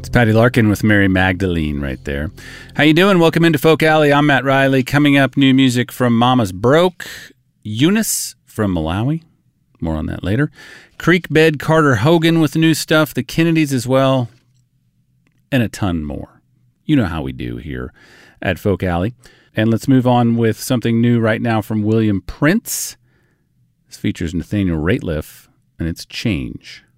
It's Patty Larkin with Mary Magdalene right there. How you doing? Welcome into Folk Alley. I'm Matt Riley. Coming up, new music from Mama's Broke, Eunice from Malawi. More on that later. Creekbed Carter Hogan with new stuff, the Kennedys as well, and a ton more. You know how we do here at Folk Alley. And let's move on with something new right now from William Prince. This features Nathaniel Rateliff, and it's Change.